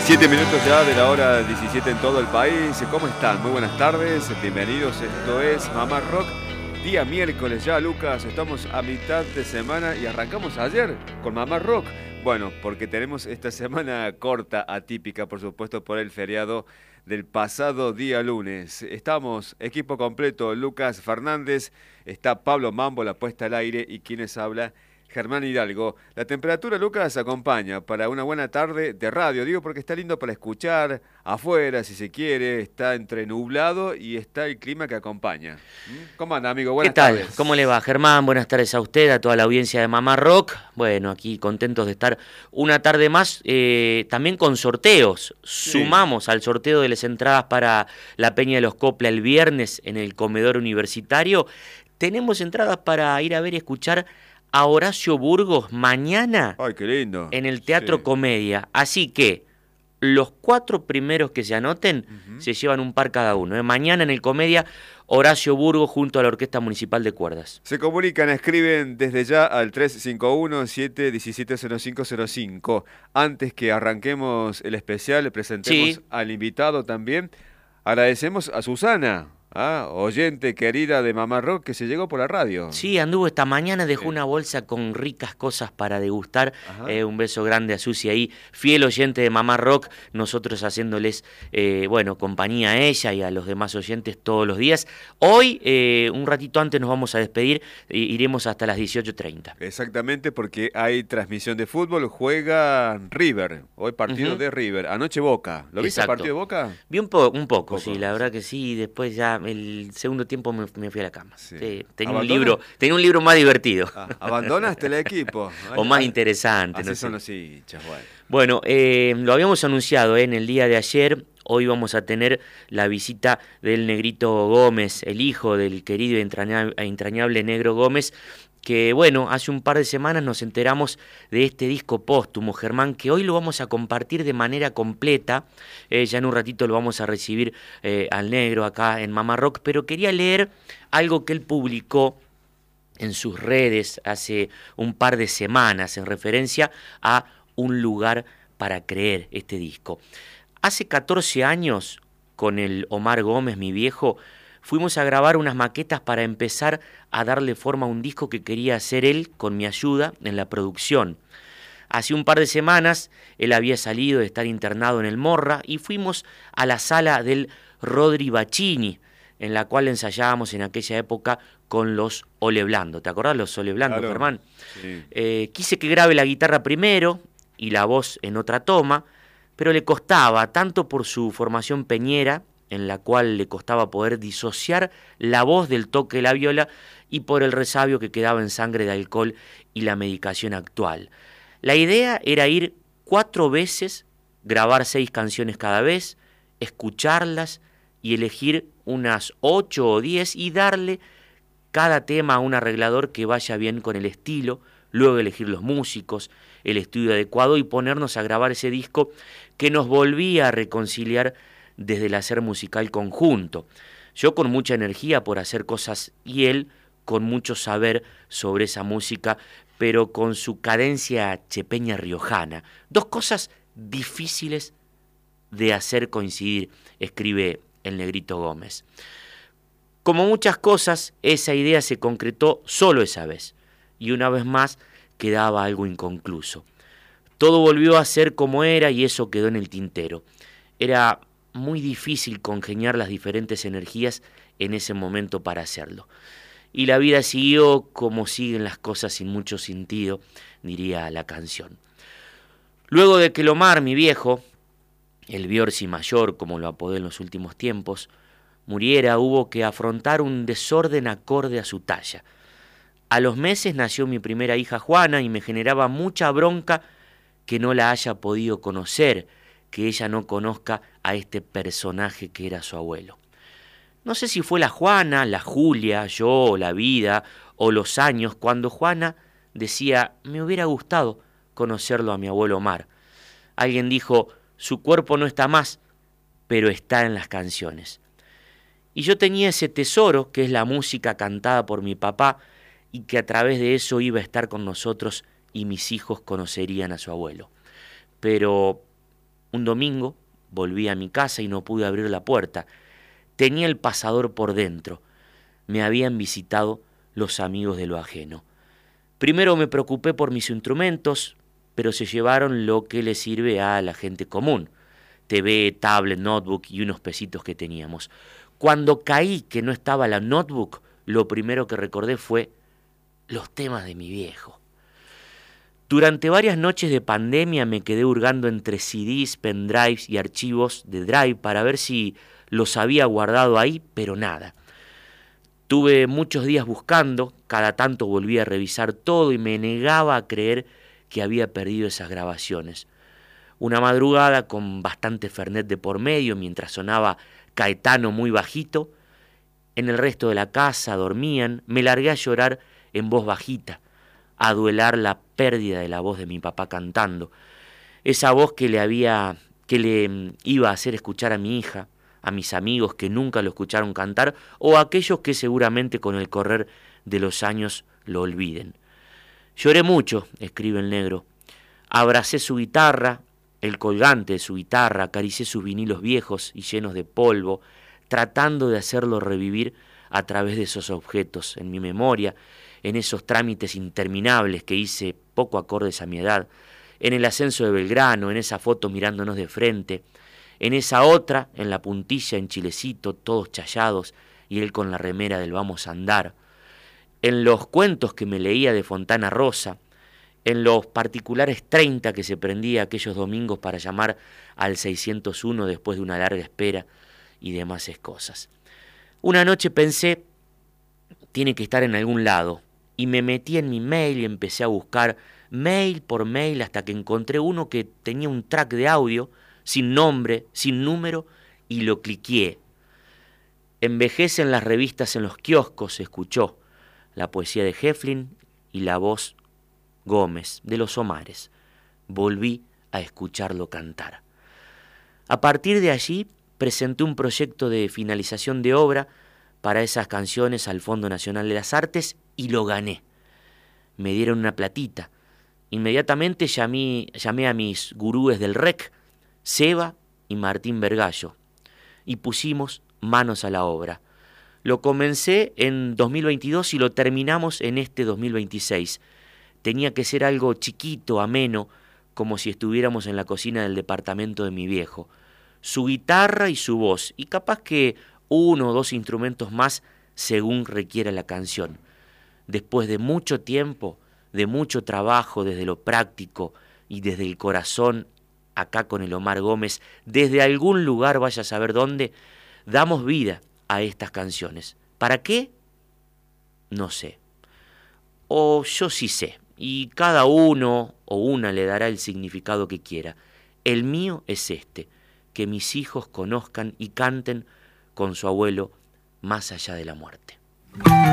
17 minutos ya de la hora 17 en todo el país. ¿Cómo están? Muy buenas tardes, bienvenidos. Esto es Mamá Rock, día miércoles ya, Lucas. Estamos a mitad de semana y arrancamos ayer con Mamá Rock. Bueno, porque tenemos esta semana corta, atípica, por supuesto, por el feriado del pasado día lunes. Estamos, equipo completo, Lucas Fernández, está Pablo Mambo, la puesta al aire, y quienes habla, Germán Hidalgo. La temperatura, Lucas, acompaña para una buena tarde de radio. Digo porque está lindo para escuchar afuera, si se quiere. Está entre nublado y está el clima que acompaña. ¿Cómo anda, amigo? Buenas tardes. ¿Qué tal? ¿Cómo le va, Germán? Buenas tardes a usted, a toda la audiencia de Mamá Rock. Bueno, aquí contentos de estar una tarde más, también con sorteos. Sí. Sumamos al sorteo de las entradas para la Peña de los Copla el viernes en el comedor universitario. Tenemos entradas para ir a ver y escuchar a Horacio Burgos mañana. ¡Ay, qué lindo! En el Teatro Comedia. Así que los 4 primeros que se anoten se llevan un par cada uno. Mañana en el Comedia, Horacio Burgos junto a la Orquesta Municipal de Cuerdas. Se comunican, escriben desde ya al 351-717-0505. Antes que arranquemos el especial, presentemos al invitado también. Agradecemos a Susana, oyente querida de Mamá Rock, que se llegó por la radio. Sí, anduvo esta mañana, dejó una bolsa con ricas cosas para degustar. Un beso grande a Susi ahí, fiel oyente de Mamá Rock, nosotros haciéndoles compañía a ella y a los demás oyentes todos los días. Hoy, un ratito antes nos vamos a despedir, iremos hasta las 18:30. Exactamente, porque hay transmisión de fútbol, juega River, hoy partido de River, anoche Boca. ¿Lo viste el partido de Boca? Vi un poco, sí, la verdad que sí, después ya el segundo tiempo me fui a la cama. Sí. Tenía un libro más divertido. ¿Abandonaste el equipo? O más interesante. Así no son sé. los hinchas, bueno. Bueno, lo habíamos anunciado en el día de ayer. Hoy vamos a tener la visita del Negrito Gómez, el hijo del querido e entrañable Negro Gómez, que hace un par de semanas nos enteramos de este disco póstumo, Germán, que hoy lo vamos a compartir de manera completa. Ya en un ratito lo vamos a recibir al Negro acá en Mamá Rock, pero quería leer algo que él publicó en sus redes hace un par de semanas en referencia a Un lugar para creer, este disco. Hace 14 años, con el Omar Gómez, mi viejo, fuimos a grabar unas maquetas para empezar a darle forma a un disco que quería hacer él con mi ayuda en la producción. Hace un par de semanas él había salido de estar internado en el Morra y fuimos a la sala del Rodri Bacini, en la cual ensayábamos en aquella época con los Ole Blando. ¿Te acordás los Ole Blando, claro, Germán? Sí. Quise que grabe la guitarra primero y la voz en otra toma, pero le costaba, tanto por su formación peñera, en la cual le costaba poder disociar la voz del toque de la viola, y por el resabio que quedaba en sangre de alcohol y la medicación actual. La idea era ir 4 veces, grabar 6 canciones cada vez, escucharlas y elegir unas 8 o 10 y darle cada tema a un arreglador que vaya bien con el estilo, luego elegir los músicos, el estudio adecuado y ponernos a grabar ese disco que nos volvía a reconciliar desde el hacer musical conjunto. Yo con mucha energía por hacer cosas y él con mucho saber sobre esa música, pero con su cadencia chepeña riojana. 2 cosas difíciles de hacer coincidir, escribe el Negrito Gómez. Como muchas cosas, esa idea se concretó solo esa vez, y una vez más quedaba algo inconcluso. Todo volvió a ser como era y eso quedó en el tintero. Era muy difícil congeniar las diferentes energías en ese momento para hacerlo. Y la vida siguió como siguen las cosas sin mucho sentido, diría la canción. Luego de que el Omar, mi viejo, el Biorsi mayor, como lo apodé en los últimos tiempos, muriera, hubo que afrontar un desorden acorde a su talla. A los meses nació mi primera hija Juana y me generaba mucha bronca que no la haya podido conocer, que ella no conozca a este personaje que era su abuelo. No sé si fue la Juana, la Julia, yo, la vida o los años, cuando Juana decía, me hubiera gustado conocerlo a mi abuelo Omar. Alguien dijo, su cuerpo no está más, pero está en las canciones. Y yo tenía ese tesoro, que es la música cantada por mi papá, y que a través de eso iba a estar con nosotros y mis hijos conocerían a su abuelo. Pero Un domingo volví a mi casa y no pude abrir la puerta. Tenía el pasador por dentro. Me habían visitado los amigos de lo ajeno. Primero me preocupé por mis instrumentos, pero se llevaron lo que le sirve a la gente común: TV, tablet, notebook y unos pesitos que teníamos. Cuando caí que no estaba la notebook, lo primero que recordé fue los temas de mi viejo. Durante varias noches de pandemia me quedé hurgando entre CDs, pendrives y archivos de Drive para ver si los había guardado ahí, pero nada. Tuve muchos días buscando, cada tanto volví a revisar todo y me negaba a creer que había perdido esas grabaciones. Una madrugada, con bastante Fernet de por medio, mientras sonaba Caetano muy bajito, en el resto de la casa dormían, me largué a llorar en voz bajita, a duelar la pérdida de la voz de mi papá cantando, esa voz que le iba a hacer escuchar a mi hija, a mis amigos que nunca lo escucharon cantar, o a aquellos que seguramente con el correr de los años lo olviden. Lloré mucho, escribe el negro. Abracé su guitarra, el colgante de su guitarra, acaricié sus vinilos viejos y llenos de polvo, tratando de hacerlo revivir a través de esos objetos en mi memoria, en esos trámites interminables que hice poco acordes a mi edad, en el ascenso de Belgrano, en esa foto mirándonos de frente, en esa otra, en la puntilla, en Chilecito, todos challados, y él con la remera del Vamos a Andar, en los cuentos que me leía de Fontana Rosa, en los particulares 30 que se prendía aquellos domingos para llamar al 601 después de una larga espera y demás cosas. Una noche pensé, tiene que estar en algún lado, y me metí en mi mail y empecé a buscar mail por mail hasta que encontré uno que tenía un track de audio, sin nombre, sin número, y lo cliqueé. Envejecen las revistas en los kioscos, se escuchó la poesía de Heflin y la voz Gómez de los Omares. Volví a escucharlo cantar. A partir de allí presenté un proyecto de finalización de obra para esas canciones al Fondo Nacional de las Artes y lo gané. Me dieron una platita. Inmediatamente llamé a mis gurúes del REC, Seba y Martín Vergallo, y pusimos manos a la obra. Lo comencé en 2022 y lo terminamos en este 2026. Tenía que ser algo chiquito, ameno, como si estuviéramos en la cocina del departamento de mi viejo. Su guitarra y su voz, y capaz que 1 o 2 instrumentos más según requiera la canción. Después de mucho tiempo, de mucho trabajo desde lo práctico y desde el corazón, acá con el Omar Gómez, desde algún lugar, vaya a saber dónde, damos vida a estas canciones. ¿Para qué? No sé. O yo sí sé, y cada uno o una le dará el significado que quiera. El mío es este: que mis hijos conozcan y canten con su abuelo más allá de la muerte.